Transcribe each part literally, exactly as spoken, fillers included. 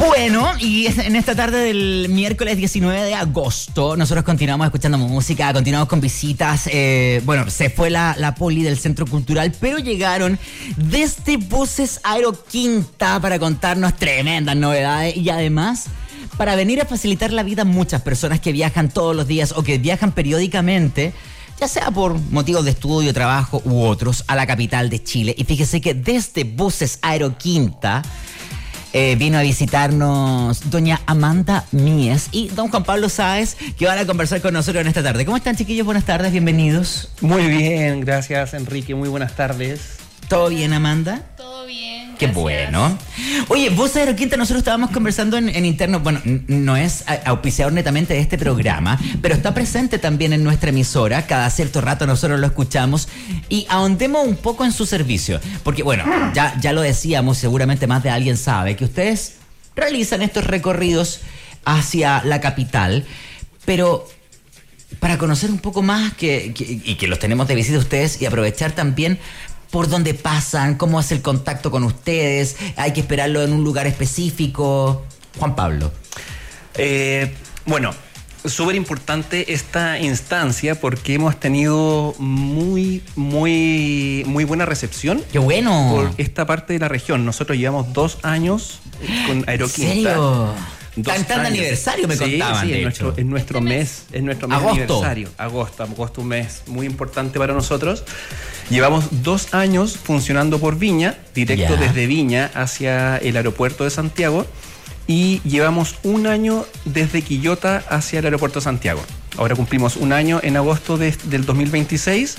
Bueno, y en esta tarde del miércoles diecinueve de agosto, nosotros continuamos escuchando música, continuamos con visitas. Eh, bueno, se fue la, la poli del Centro Cultural, pero llegaron desde Buses Aeroquinta para contarnos tremendas novedades y además para venir a facilitar la vida a muchas personas que viajan todos los días o que viajan periódicamente, ya sea por motivos de estudio, trabajo u otros, a la capital de Chile. Y fíjese que desde Buses Aeroquinta Eh, vino a visitarnos doña Amanda Mies y don Juan Pablo Sáez, que van a conversar con nosotros en esta tarde. ¿Cómo están, chiquillos? Buenas tardes, bienvenidos. Muy bien, gracias, Enrique. Muy buenas tardes. ¿Todo bien, Amanda? Todo bien. Qué gracias. Bueno. Oye, Buses Aeroquinta, nosotros estábamos conversando en, en interno. Bueno, n- no es auspiciador netamente de este programa, pero está presente también en nuestra emisora. Cada cierto rato nosotros lo escuchamos y ahondemos un poco en su servicio. Porque, bueno, ya, ya lo decíamos, seguramente más de alguien sabe que ustedes realizan estos recorridos hacia la capital, pero para conocer un poco más que, que, y que los tenemos de visita ustedes y aprovechar también por dónde pasan, cómo es el contacto con ustedes, hay que esperarlo en un lugar específico. Juan Pablo. Eh, bueno, súper importante esta instancia porque hemos tenido muy, muy, muy buena recepción. ¡Qué bueno! Por esta parte de la región. Nosotros llevamos dos años con Aeroquinta. ¿En serio? Dos Tan, tan años. aniversario me sí, contaban, sí, de en hecho. nuestro, en nuestro mes, en nuestro mes Agosto. aniversario. Agosto, agosto, un mes muy importante para nosotros. Llevamos dos años funcionando por Viña, directo Ya. desde Viña hacia el aeropuerto de Santiago, y llevamos un año desde Quillota hacia el aeropuerto de Santiago. Ahora cumplimos un año en agosto de, del dos mil veintiséis.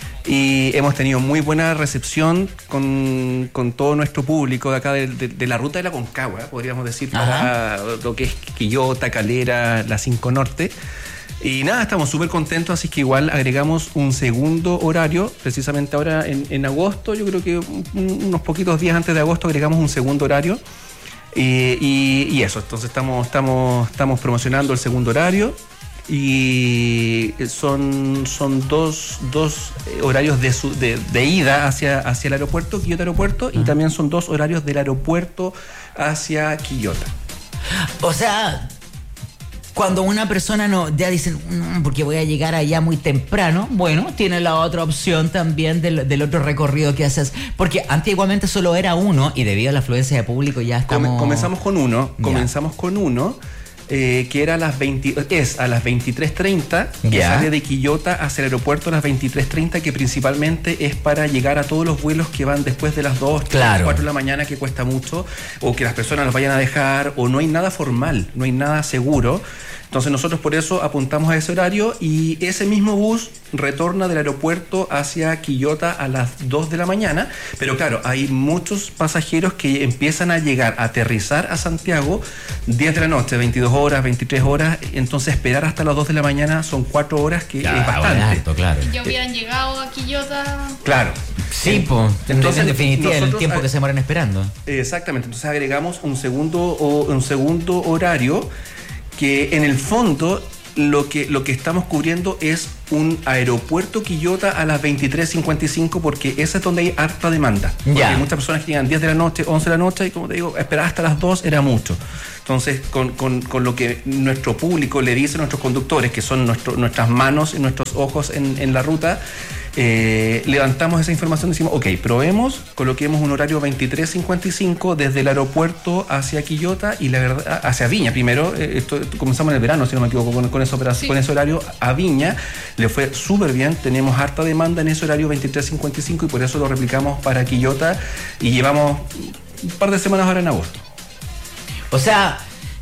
Y hemos tenido muy buena recepción con, con todo nuestro público de acá de, de, de la ruta de la Concagua, podríamos decir, para Ajá. lo que es Quillota, Calera, la cinco Norte. Y nada, estamos súper contentos, así que igual agregamos un segundo horario, precisamente ahora en, en agosto, yo creo que un, unos poquitos días antes de agosto agregamos un segundo horario. Y, y, y eso, entonces estamos, estamos, estamos promocionando el segundo horario. Y son, son dos, dos horarios de, su, de, de ida hacia, hacia el aeropuerto, Quillota Aeropuerto, y también son dos horarios del aeropuerto hacia Quillota. O sea, cuando una persona no, ya dicen, "Mm, porque voy a llegar allá muy temprano", bueno, tiene la otra opción también del, del otro recorrido que haces. Porque antiguamente solo era uno y debido a la afluencia de público ya estamos... Come, comenzamos con uno, Ya. comenzamos con uno. Eh, que era a las veinte, es a las veintitrés treinta, que Ya. sale de Quillota hacia el aeropuerto a las veintitrés treinta, que principalmente es para llegar a todos los vuelos que van después de las dos, Claro. cuatro de la mañana, que cuesta mucho, o que las personas los vayan a dejar, o no hay nada formal, no hay nada seguro. Entonces nosotros por eso apuntamos a ese horario y ese mismo bus retorna del aeropuerto hacia Quillota a las dos de la mañana, pero claro, hay muchos pasajeros que empiezan a llegar, a aterrizar a Santiago diez de la noche, veintidós horas, veintitrés horas, entonces esperar hasta las dos de la mañana son cuatro horas, que Ya, es bastante. harto, claro. Ya hubieran llegado a Quillota. Claro. Sí, pues, Entonces, en definitiva, el nosotros tiempo ag- que se demoran esperando. Exactamente, entonces agregamos un segundo, o, un segundo horario que en el fondo lo que, lo que estamos cubriendo es un aeropuerto Quillota a las veintitrés cincuenta y cinco, porque esa es donde hay harta demanda. Porque Ya. hay muchas personas que llegan diez de la noche, once de la noche, y como te digo, esperar hasta las dos era mucho. Entonces, con, con, con lo que nuestro público le dice a nuestros conductores, que son nuestro, nuestras manos y nuestros ojos en, en la ruta, eh, levantamos esa información y decimos, ok, probemos, coloquemos un horario veintitrés cincuenta y cinco desde el aeropuerto hacia Quillota y la verdad, hacia Viña primero. eh, esto, esto comenzamos en el verano, si no me equivoco, con, con, esa operación, Sí. con ese horario a Viña. Le fue súper bien, tenemos harta demanda en ese horario veintitrés cincuenta y cinco y por eso lo replicamos para Quillota y llevamos un par de semanas ahora en agosto. O sea,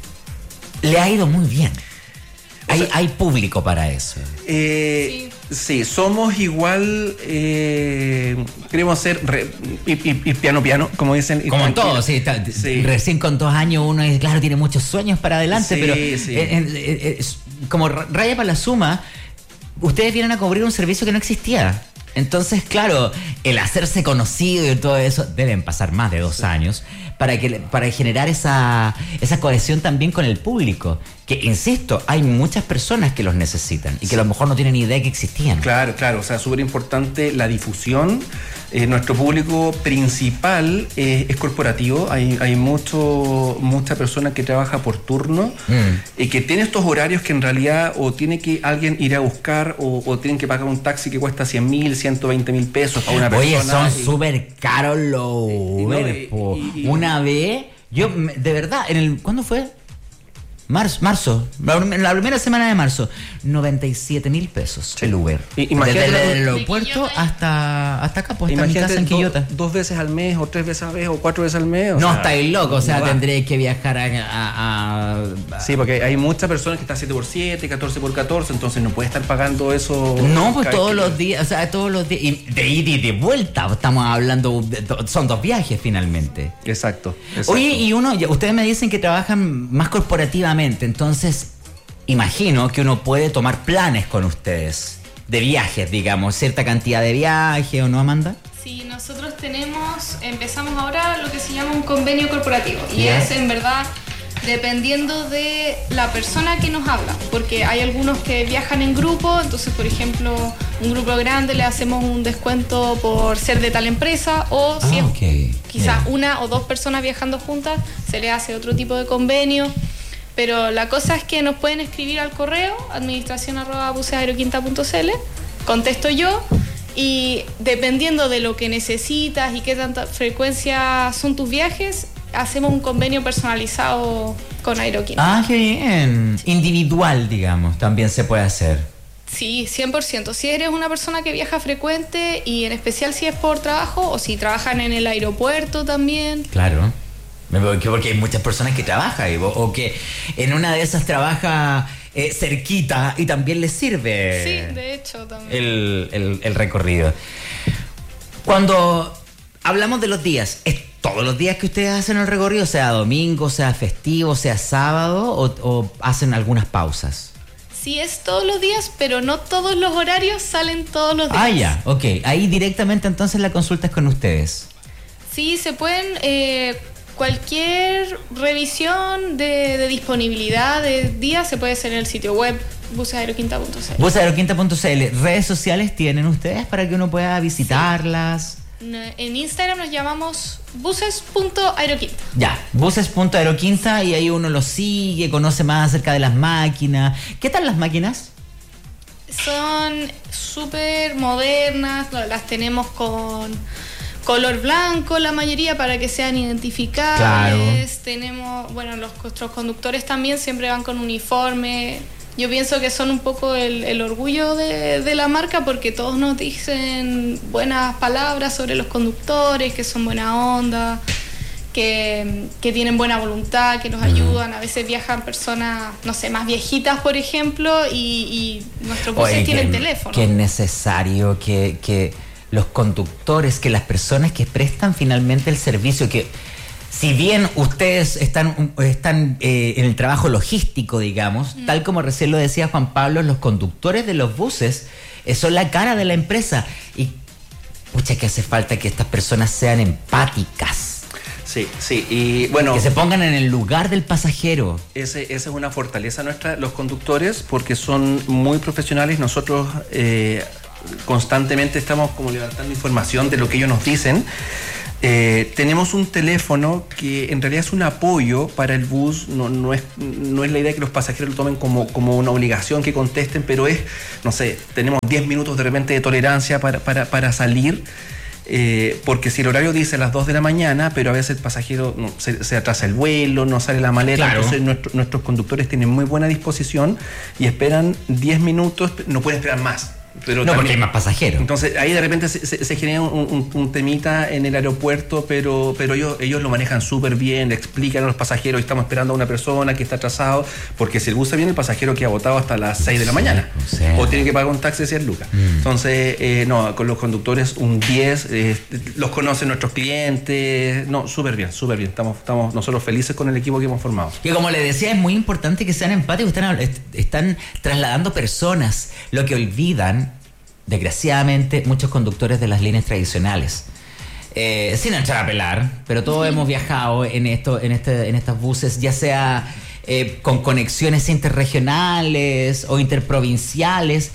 le ha ido muy bien. O Hay, sea- hay público para eso. Eh, sí. somos igual, eh, queremos ser re- y, y- y piano piano, como dicen. y Como en tranquilo. todo, sí, está- Sí. recién con dos años uno, es, claro, tiene muchos sueños para adelante, Sí, pero sí. eh, eh, eh, es como ra- raya para la suma, ustedes vienen a cubrir un servicio que no existía. Entonces, claro, el hacerse conocido y todo eso, deben pasar más de dos años, para que para generar esa, esa cohesión también con el público. Que, insisto, hay muchas personas que los necesitan y que a lo mejor no tienen ni idea que existían. Claro, claro, o sea, súper importante la difusión. Eh, nuestro público principal eh, es corporativo, hay, hay mucho, mucha persona que trabaja por turno mm. y que tiene estos horarios que en realidad o tiene que alguien ir a buscar o, o tienen que pagar un taxi que cuesta cien mil, ciento veinte mil pesos para una Oye, persona. Oye, son súper caros los Uber. No, y, y, una vez, yo, de verdad, en el ¿cuándo fue? Marzo, marzo, la primera semana de marzo, noventa y siete mil pesos sí. el Uber. I, Desde el aeropuerto hasta, hasta acá, pues, hasta mi casa en Quillota. Do, dos veces al mes, o tres veces al mes, o cuatro veces al mes. O no, sea, estáis loco, o sea, no tendré que viajar a, a, a... Sí, porque hay muchas personas que están siete por siete, catorce por catorce, entonces no puede estar pagando eso. No, pues todos los días, o sea, todos los días, y de ida y de vuelta, estamos hablando, de, son dos viajes finalmente. Exacto, exacto. Oye, y uno, ustedes me dicen que trabajan más corporativamente, entonces imagino que uno puede tomar planes con ustedes de viajes, digamos, cierta cantidad de viajes, ¿o no, Amanda? Sí, nosotros tenemos, empezamos ahora lo que se llama un convenio corporativo y yeah. es en verdad dependiendo de la persona que nos habla, porque hay algunos que viajan en grupo, entonces por ejemplo un grupo grande le hacemos un descuento por ser de tal empresa o si ah, es okay. quizás yeah. una o dos personas viajando juntas se le hace otro tipo de convenio. Pero la cosa es que nos pueden escribir al correo administración arroba buses aeroquinta punto c l, contesto yo y dependiendo de lo que necesitas y qué tanta frecuencia son tus viajes, hacemos un convenio personalizado con Aeroquinta. Ah, qué bien. Individual, digamos, también se puede hacer. Sí, cien por ciento. Si eres una persona que viaja frecuente y en especial si es por trabajo o si trabajan en el aeropuerto también. Claro. Porque hay muchas personas que trabajan o que en una de esas trabaja eh, cerquita y también les sirve. Sí, de hecho también. El, el, el recorrido. Cuando hablamos de los días, ¿es todos los días que ustedes hacen el recorrido? Sea domingo, sea festivo, sea sábado o, o hacen algunas pausas. Sí, es todos los días, pero no todos los horarios salen todos los días. Ah, ya, ok. Ahí directamente entonces la consulta es con ustedes. Sí, se pueden... Eh, Cualquier revisión de, de disponibilidad de días se puede hacer en el sitio web buses aeroquinta punto c l. buses aeroquinta punto c l. ¿Redes sociales tienen ustedes para que uno pueda visitarlas? Sí. En Instagram nos llamamos buses punto aeroquinta. Ya, buses punto aeroquinta y ahí uno lo sigue, conoce más acerca de las máquinas. ¿Qué tal las máquinas? Son súper modernas, las tenemos con... color blanco la mayoría para que sean identificables. Claro. Tenemos, bueno, los, nuestros conductores también siempre van con uniforme. Yo pienso que son un poco el, el orgullo de, de la marca porque todos nos dicen buenas palabras sobre los conductores, que son buena onda, que, que tienen buena voluntad, que nos ayudan. A veces viajan personas, no sé, más viejitas, por ejemplo, y, y nuestros buses tienen teléfono. Que es necesario que... que... los conductores, que las personas que prestan finalmente el servicio, que si bien ustedes están, están eh, en el trabajo logístico, digamos, mm. tal como recién lo decía Juan Pablo, los conductores de los buses eh, son la cara de la empresa y pucha que hace falta que estas personas sean empáticas. Sí, sí, y bueno... que se pongan en el lugar del pasajero. Ese, esa es una fortaleza nuestra, los conductores, porque son muy profesionales. Nosotros... Eh, constantemente estamos como levantando información de lo que ellos nos dicen. Eh, tenemos un teléfono que en realidad es un apoyo para el bus, no, no, es, no es la idea que los pasajeros lo tomen como, como una obligación que contesten, pero es, no sé, tenemos diez minutos de repente de tolerancia para, para, para salir, eh, porque si el horario dice a las dos de la mañana, pero a veces el pasajero no, se, se atrasa el vuelo, no sale la maleta, claro. Entonces nuestro, nuestros conductores tienen muy buena disposición y esperan diez minutos, no pueden esperar más. Pero no, también, porque hay más pasajeros. Entonces ahí de repente se, se, se genera un, un, un temita en el aeropuerto, pero, pero ellos, ellos lo manejan súper bien, le explican a los pasajeros, estamos esperando a una persona que está atrasado, porque si el bus se viene, el pasajero queda botado hasta las seis de la mañana, o, sea. o tiene que pagar un taxi de cien lucas. Mm. Entonces, eh, no, con los conductores un diez, eh, los conocen nuestros clientes, no, súper bien, súper bien, estamos, estamos nosotros felices con el equipo que hemos formado. Y como les decía, es muy importante que sean empáticos, están, están trasladando personas, lo que olvidan desgraciadamente muchos conductores de las líneas tradicionales. eh, sin entrar a pelar, pero todos hemos viajado en, esto, en, este, en estos buses, ya sea eh, con conexiones interregionales o interprovinciales.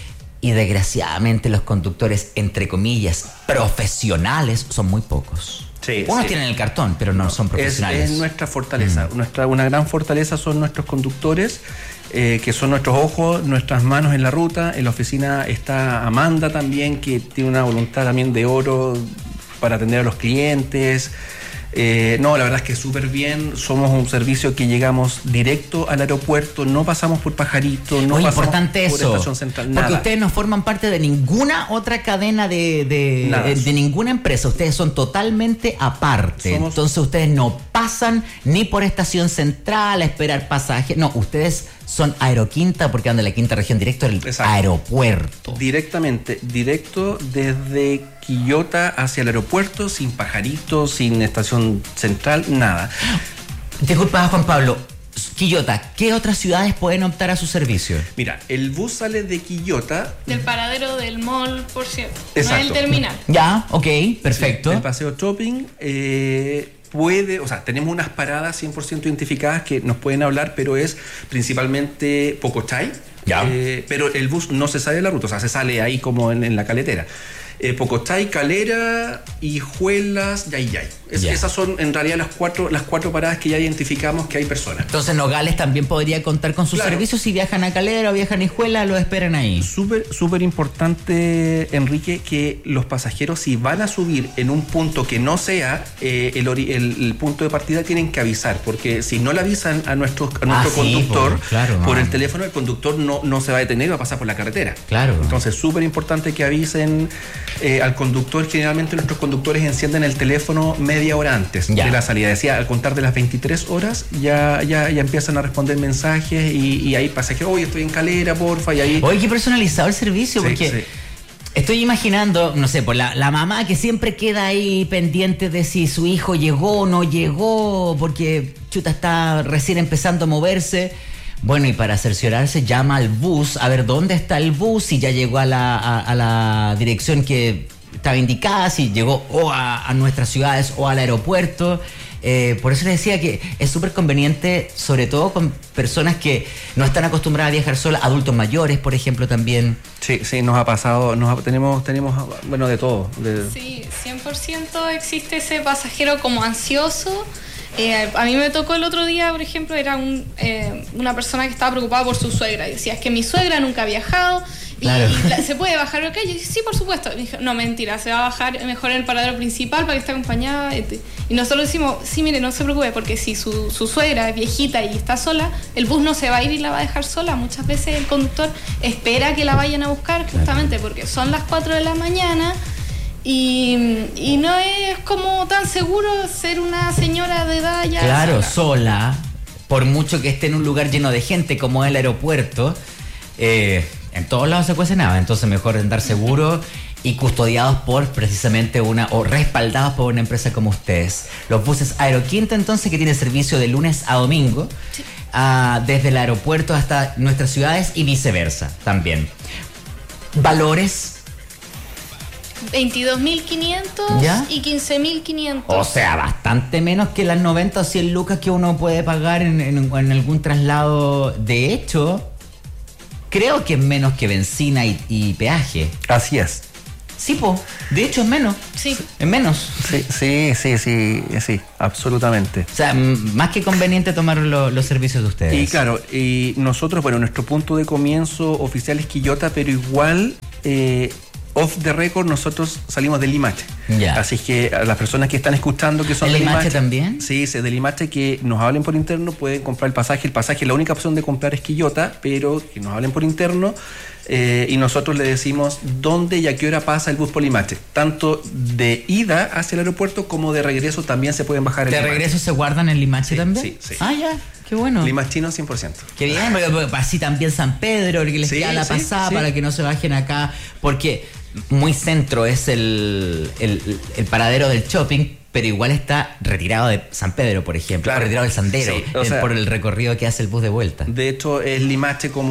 Y desgraciadamente los conductores, entre comillas, profesionales, son muy pocos. Sí, Unos sí. tienen el cartón, pero no son profesionales. Es, es nuestra fortaleza. Mm. Nuestra, una gran fortaleza son nuestros conductores, eh, que son nuestros ojos, nuestras manos en la ruta. En la oficina está Amanda también, que tiene una voluntad también de oro para atender a los clientes. Eh, no, la verdad es que súper bien. Somos un servicio que llegamos directo al aeropuerto, no pasamos por Pajarito, no Muy pasamos importante por eso, Estación Central, porque nada. ustedes no forman parte de ninguna otra cadena de, de, de, de ninguna empresa. Ustedes son totalmente aparte. Somos... Entonces ustedes no pasan ni por Estación Central a esperar pasajes. No, ustedes son Aeroquinta porque andan de la quinta región directo al aeropuerto. Directamente, directo desde Quillota hacia el aeropuerto, sin Pajarito, sin Estación Central, nada. Disculpa, Juan Pablo, Quillota, ¿qué otras ciudades pueden optar a su servicio? Mira, el bus sale de Quillota. Del paradero del mall, por cierto. Exacto. No es el terminal. Ya, ok, perfecto. Sí, el paseo shopping. Eh, puede, o sea, tenemos unas paradas cien por ciento identificadas que nos pueden hablar, pero es principalmente Pocochay. Ya. Eh, pero el bus no se sale de la ruta, o sea, se sale ahí como en, en la caletera. Eh, Pocochay, Calera, Hijuelas, Yayay. Es, yeah. Esas son en realidad las cuatro, las cuatro paradas que ya identificamos que hay personas. Entonces Nogales también podría contar con sus claro. servicios. Si viajan a Calera o viajan a Hijuela, lo esperan ahí. Súper, súper importante, Enrique, que los pasajeros, si van a subir en un punto que no sea eh, el, ori- el, el punto de partida, tienen que avisar, porque si no le avisan a nuestro, a nuestro ah, conductor sí, por, claro, por no. el teléfono, el conductor no, no se va a detener y va a pasar por la carretera. Claro. Entonces, súper importante que avisen eh, al conductor. Generalmente nuestros conductores encienden el teléfono media hora antes ya. de la salida. Decía, al contar de las veintitrés horas, ya, ya, ya empiezan a responder mensajes y, y ahí pasajeros, oye, estoy en Calera, porfa, y ahí... Oye, qué personalizado el servicio, sí, porque... Sí. Estoy imaginando, no sé, por la, la mamá que siempre queda ahí pendiente de si su hijo llegó o no llegó, porque chuta está recién empezando a moverse. Bueno, y para cerciorarse llama al bus, a ver dónde está el bus, si ya llegó a la, a, a la dirección que estaba indicada, si llegó o a, a nuestras ciudades o al aeropuerto. Eh, por eso les decía que es súper conveniente, sobre todo con personas que no están acostumbradas a viajar solas, adultos mayores, por ejemplo, también. Sí, sí, nos ha pasado, nos ha, tenemos, tenemos, bueno, de todo. De... Sí, cien por ciento existe ese pasajero como ansioso. Eh, a mí me tocó el otro día, por ejemplo, era un, eh, una persona que estaba preocupada por su suegra. Y decía, es que mi suegra nunca ha viajado. Claro. Y, y la, ¿se puede bajar acá? Y yo dije, sí, por supuesto. Y dije, no, mentira, se va a bajar mejor en el paradero principal para que esté acompañada. Y nosotros decimos, sí, mire, no se preocupe, porque si su, su suegra es viejita y está sola, el bus no se va a ir y la va a dejar sola. Muchas veces el conductor espera que la vayan a buscar, justamente porque son las cuatro de la mañana. Y, y no es como tan seguro ser una señora de edad ya claro, sola. sola, por mucho que esté en un lugar lleno de gente como el aeropuerto, eh, en todos lados se cuece nada, entonces mejor andar seguro y custodiados por precisamente una, o respaldados por una empresa como ustedes. Los buses Aeroquinta, entonces, que tiene servicio de lunes a domingo, sí. uh, desde el aeropuerto hasta nuestras ciudades y viceversa también. Valores... veintidós mil quinientos y quince mil quinientos. O sea, bastante menos que las noventa o cien lucas que uno puede pagar en, en, en algún traslado. De hecho, creo que es menos que benzina y, y peaje. Así es. Sí, po. De hecho, es menos. Sí. Es menos. Sí, sí, sí, sí, sí, absolutamente. O sea, m- más que conveniente tomar lo, los servicios de ustedes. Y claro, y nosotros, bueno, nuestro punto de comienzo oficial es Quillota, pero igual... Eh, off the record, nosotros salimos de Limache. Ya. Así que a las personas que están escuchando que son ¿El de Limache Limache también? Sí, es de Limache, que nos hablen por interno, pueden comprar el pasaje. El pasaje, la única opción de comprar es Quillota, pero que nos hablen por interno eh, y nosotros le decimos dónde y a qué hora pasa el bus por Limache. Tanto de ida hacia el aeropuerto como de regreso también se pueden bajar en ¿De Limache. regreso se guardan en Limache Sí, también? sí, sí. Ah, ya. Qué bueno. Limachino cien por ciento. Qué bien, porque así también San Pedro, que les Sí, queda la sí, pasada sí. para que no se bajen acá, porque muy centro es el, el, el paradero del shopping, pero igual está retirado de San Pedro, por ejemplo, Claro. retirado del Sandero, Sí, o eh, sea, por el recorrido que hace el bus de vuelta. De hecho, es Limache como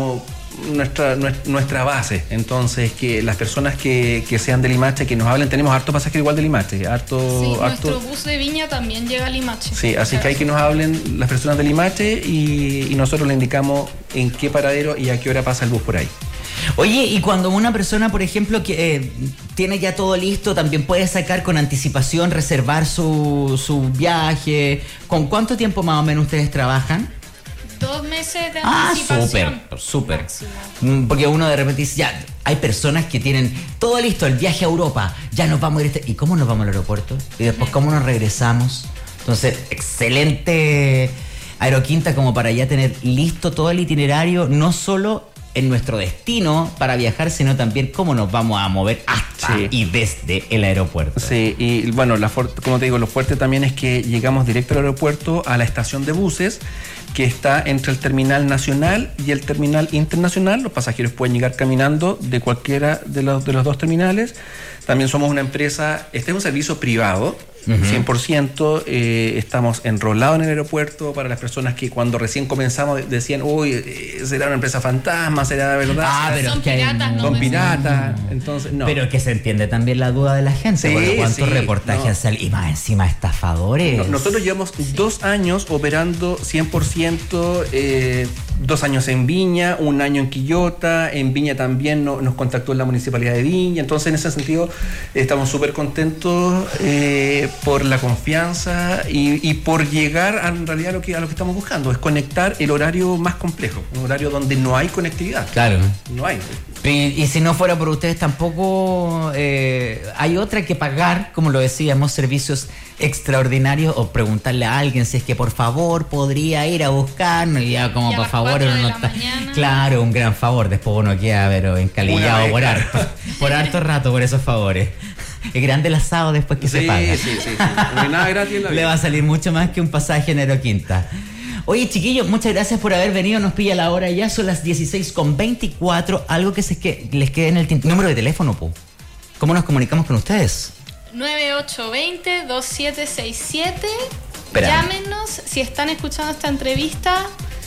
nuestra, nuestra base. Entonces, que las personas que, que sean de Limache, que nos hablen, tenemos harto pasajeros igual de Limache. Harto, sí, harto... nuestro bus de Viña también llega a Limache. Sí, así que hay que nos hablen las personas de Limache y, y nosotros le indicamos en qué paradero y a qué hora pasa el bus por ahí. Oye, y cuando una persona, por ejemplo, que eh, tiene ya todo listo, también puede sacar con anticipación, reservar su, su viaje. ¿Con cuánto tiempo más o menos ustedes trabajan? Dos meses de Ah, anticipación. súper, súper. Máximo. Porque uno de repente dice, ya, hay personas que tienen todo listo, el viaje a Europa, ya nos vamos a ir. Este... ¿Y cómo nos vamos al aeropuerto? Y después, ¿cómo nos regresamos? Entonces, excelente Aeroquinta como para ya tener listo todo el itinerario, no solo en nuestro destino para viajar, sino también cómo nos vamos a mover hasta sí. y desde el aeropuerto. Sí, y bueno, la como te digo, lo fuerte también es que llegamos directo al aeropuerto, a la estación de buses, que está entre el terminal nacional y el terminal internacional. Los pasajeros pueden llegar caminando de cualquiera de los, de los dos terminales. También somos una empresa, este es un servicio privado, uh-huh. cien por ciento, eh, estamos enrolados en el aeropuerto para las personas que cuando recién comenzamos decían, uy, eh, será una empresa fantasma, será de verdad. Ah, pero son que piratas, no. Son piratas, entonces no. Pero que se entiende también la duda de la gente, sí, porque cuántos sí, reportajes no. salen, y más encima estafadores. No, nosotros llevamos sí. dos años operando cien por ciento, eh, dos años en Viña, un año en Quillota, en Viña también no, nos contactó la Municipalidad de Viña, entonces en ese sentido estamos súper contentos eh, por la confianza y, y por llegar a, en realidad a lo, que, a lo que estamos buscando, es conectar el horario más complejo, un horario donde no hay conectividad. Claro. No hay. Y, y si no fuera por ustedes tampoco eh, hay otra que pagar, como lo decíamos, servicios extraordinarios o preguntarle a alguien si es que por favor podría ir a buscarnos y ya como y por favor uno no está... Claro, un gran favor, después uno queda pero encalillado por harto, por harto rato por esos favores. Es grande el asado después que sí, se paga. Sí, sí, sí. No hay nada gratis en la vida. Le va a salir mucho más que un pasaje en Aeroquinta. Oye, chiquillos, muchas gracias por haber venido. Nos pilla la hora ya, son las dieciséis con veinticuatro. Algo que, se que les quede en el tintero. Número de teléfono, po. ¿Cómo nos comunicamos con ustedes? nueve ocho dos cero, dos siete seis siete. Espera. Llámenos si están escuchando esta entrevista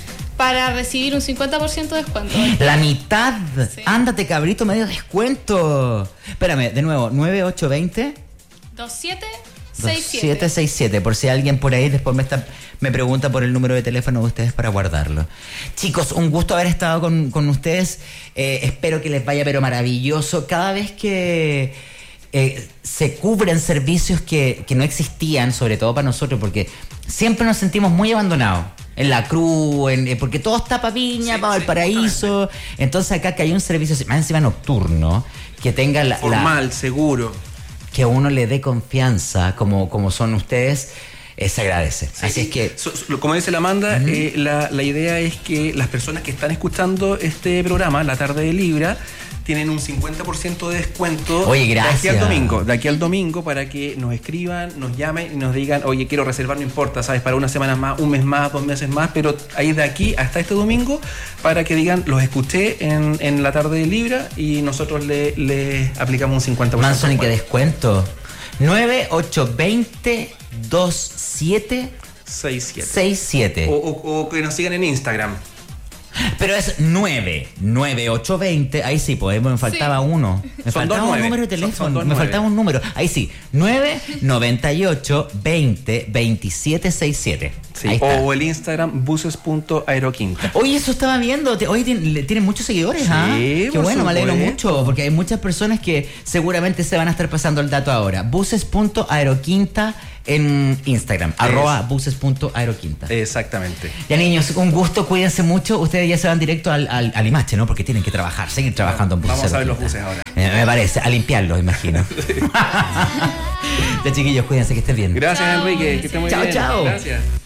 para recibir un cincuenta por ciento de descuento. La mitad. Sí. Ándate, cabrito, medio descuento. Espérame, de nuevo, nueve ocho dos cero, dos siete dos siete seis siete, por si alguien por ahí después me está me pregunta por el número de teléfono de ustedes para guardarlo. Chicos, un gusto haber estado con, con ustedes. Eh, espero que les vaya pero maravilloso. Cada vez que eh, se cubren servicios que, que no existían, sobre todo para nosotros, porque siempre nos sentimos muy abandonados. En la Cruz, en, eh, porque todo está para Viña, sí, para sí, Valparaíso. Entonces acá que hay un servicio más encima nocturno, que tenga la... Formal, la, seguro. Que uno le dé confianza, como, como son ustedes, eh, se agradece. Sí, Así sí. es que... So, so, como dice la Amanda, uh-huh. eh, la, la idea es que las personas que están escuchando este programa, La Tarde de Libra, tienen un cincuenta por ciento de descuento. Oye, gracias. De aquí al domingo, de aquí al domingo para que nos escriban, nos llamen y nos digan, oye, quiero reservar, no importa, ¿sabes? Para una semana más, un mes más, dos meses más, pero ahí de aquí hasta este domingo para que digan, los escuché en, en La Tarde de Libra y nosotros le, le aplicamos un cincuenta por ciento. Manson, ¿y qué descuento? nueve ocho dos cero, dos siete seis siete. O, o, o que nos sigan en Instagram. Pero es nueve nueve ocho dos cero. Ahí sí, pues me faltaba sí. uno. Me son faltaba un número de teléfono. Son, son me faltaba un número. Ahí sí. nueve nueve ocho dos cero, dos siete seis siete. Sí, o el Instagram buses punto aeroquinta. Oye, eso estaba viendo. Oye, tienen, tienen muchos seguidores, ¿ah? Sí, qué bueno, supuesto. Me alegro mucho. Porque hay muchas personas que seguramente se van a estar pasando el dato ahora. buses punto aeroquinta en Instagram. Es. Arroba buses punto aeroquinta. Exactamente. Ya, niños, un gusto. Cuídense mucho. Ustedes ya se van directo al, al, al Limache, ¿no? Porque tienen que trabajar, seguir trabajando en buses. Vamos a ver los buses ahora. Eh, me parece. A limpiarlos, imagino. Ya, chiquillos, cuídense, que estén bien. Gracias, chao, Enrique. Que estén muy chao, bien. Chao, chao. Gracias.